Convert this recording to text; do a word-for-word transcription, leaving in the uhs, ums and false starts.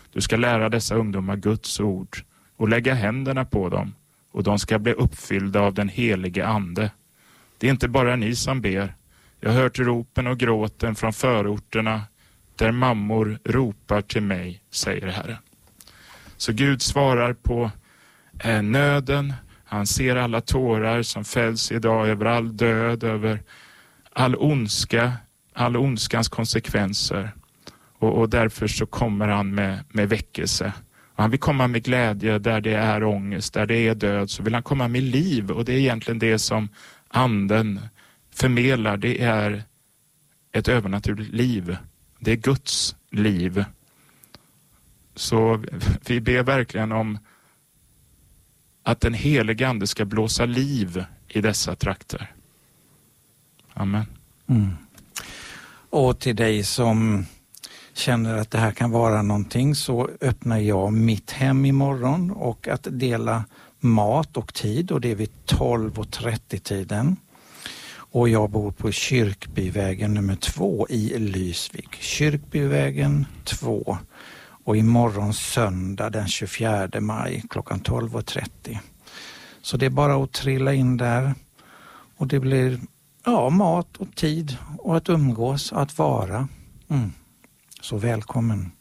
Du ska lära dessa ungdomar Guds ord och lägga händerna på dem, och de ska bli uppfyllda av den helige ande. Det är inte bara ni som ber. Jag har hört ropen och gråten från förorterna där mammor ropar till mig, säger Herren. Så Gud svarar på eh, nöden. Han ser alla tårar som fälls idag över all död, över all ondska, all ondskans konsekvenser. Och, och därför så kommer han med, med väckelse. Och han vill komma med glädje där det är ångest, där det är död. Så vill han komma med liv, och det är egentligen det som anden förmedlar. Det är ett övernaturligt liv. Det är Guds liv. Så vi ber verkligen om att den helige ande ska blåsa liv i dessa trakter. Amen. Mm. Och till dig som känner att det här kan vara någonting, så öppnar jag mitt hem imorgon och att dela mat och tid, och det är vid tolv och trettio tiden. Och jag bor på Kyrkbyvägen nummer två i Lysvik. Kyrkbyvägen två. Och imorgon söndag den tjugofjärde maj klockan tolv och trettio. Så det är bara att trilla in där. Och det blir ja, mat och tid och att umgås, att vara. Mm. Så välkommen.